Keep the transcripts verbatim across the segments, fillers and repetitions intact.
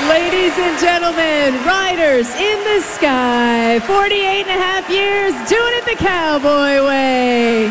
Ladies and gentlemen, Riders in the Sky, forty-eight and a half years doing it the cowboy way.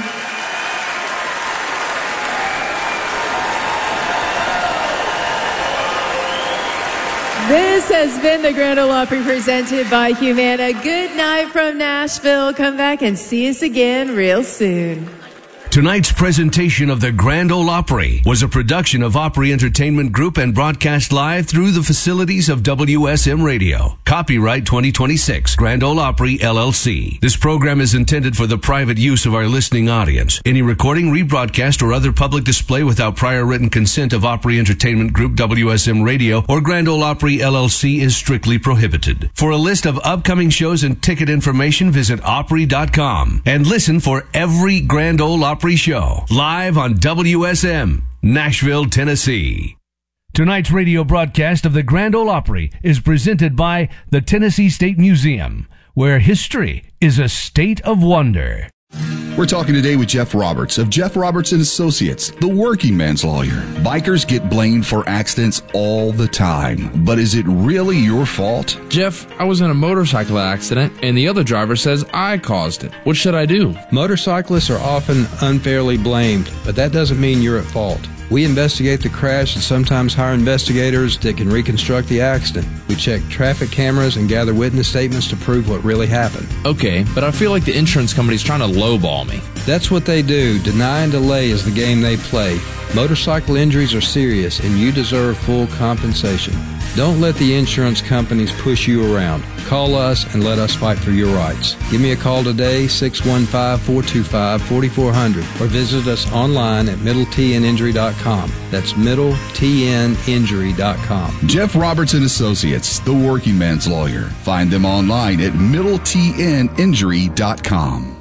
This has been the Grand Ole Opry presented by Humana. Good night from Nashville. Come back and see us again real soon. Tonight's presentation of the Grand Ole Opry was a production of Opry Entertainment Group and broadcast live through the facilities of W S M Radio. Copyright twenty twenty-six, Grand Ole Opry, L L C. This program is intended for the private use of our listening audience. Any recording, rebroadcast, or other public display without prior written consent of Opry Entertainment Group, W S M Radio, or Grand Ole Opry, L L C is strictly prohibited. For a list of upcoming shows and ticket information, visit Opry dot com and listen for every Grand Ole Opry show live on W S M, Nashville, Tennessee. Tonight's radio broadcast of the Grand Ole Opry is presented by the Tennessee State Museum, where history is a state of wonder. We're talking today with Jeff Roberts of Jeff Roberts and Associates, the working man's lawyer. Bikers get blamed for accidents all the time, but is it really your fault? Jeff, I was in a motorcycle accident, and the other driver says I caused it. What should I do? Motorcyclists are often unfairly blamed, but that doesn't mean you're at fault. We investigate the crash and sometimes hire investigators that can reconstruct the accident. We check traffic cameras and gather witness statements to prove what really happened. Okay, but I feel like the insurance company's trying to lowball me. That's what they do. Deny and delay is the game they play. Motorcycle injuries are serious, and you deserve full compensation. Don't let the insurance companies push you around. Call us and let us fight for your rights. Give me a call today, six one five, four two five, four four zero zero, or visit us online at middle t n injury dot com. That's middle t n injury dot com. Jeff Roberts and Associates, the working man's lawyer. Find them online at middle t n injury dot com.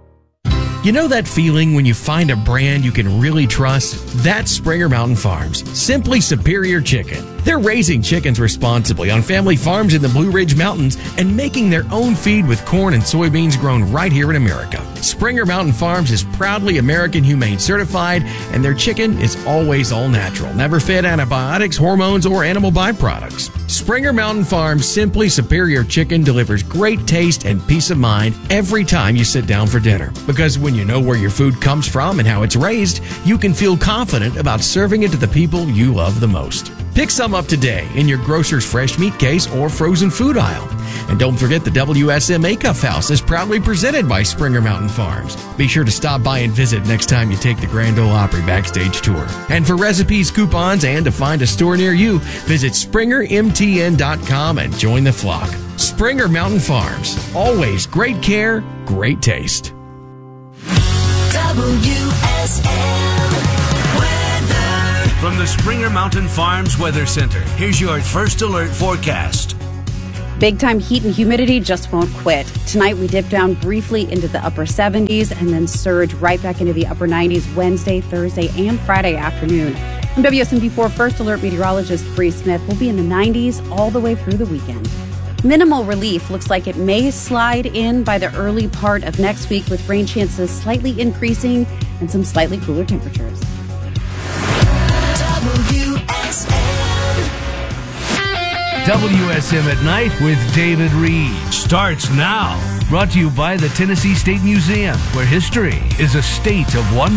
You know that feeling when you find a brand you can really trust? That's Springer Mountain Farms. Simply superior chicken. They're raising chickens responsibly on family farms in the Blue Ridge Mountains and making their own feed with corn and soybeans grown right here in America. Springer Mountain Farms is proudly American Humane certified, and their chicken is always all natural, never fed antibiotics, hormones, or animal byproducts. Springer Mountain Farms Simply Superior Chicken delivers great taste and peace of mind every time you sit down for dinner. Because when you know where your food comes from and how it's raised, you can feel confident about serving it to the people you love the most. Pick some up today in your grocer's fresh meat case or frozen food aisle. And don't forget the W S M Acuff House is proudly presented by Springer Mountain Farms. Be sure to stop by and visit next time you take the Grand Ole Opry backstage tour. And for recipes, coupons, and to find a store near you, visit springer m t n dot com and join the flock. Springer Mountain Farms. Always great care, great taste. W S M weather. From the Springer Mountain Farms Weather Center, here's your first alert forecast. Big time heat and humidity just won't quit. Tonight we dip down briefly into the upper seventies and then surge right back into the upper nineties Wednesday, Thursday, and Friday afternoon. From W S M V four First Alert meteorologist Bree Smith, will be in the nineties all the way through the weekend. Minimal relief looks like it may slide in by the early part of next week, with rain chances slightly increasing and some slightly cooler temperatures. W S M. W S M at Night with David Reed starts now. Brought to you by the Tennessee State Museum, where history is a state of wonder.